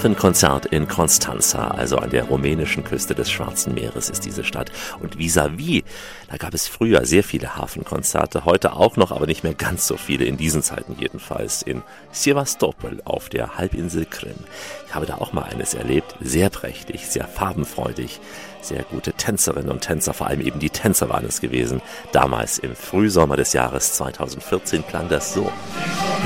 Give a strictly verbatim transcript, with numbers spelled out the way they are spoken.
Hafenkonzert in Constanța, also an der rumänischen Küste des Schwarzen Meeres ist diese Stadt. Und vis-à-vis, da gab es früher sehr viele Hafenkonzerte, heute auch noch, aber nicht mehr ganz so viele, in diesen Zeiten jedenfalls, in Sevastopol auf der Halbinsel Krim. Ich habe da auch mal eines erlebt, sehr prächtig, sehr farbenfreudig, sehr gute Tänzerinnen und Tänzer, vor allem eben die Tänzer waren es gewesen. Damals im Frühsommer des Jahres zweitausendvierzehn klang das so.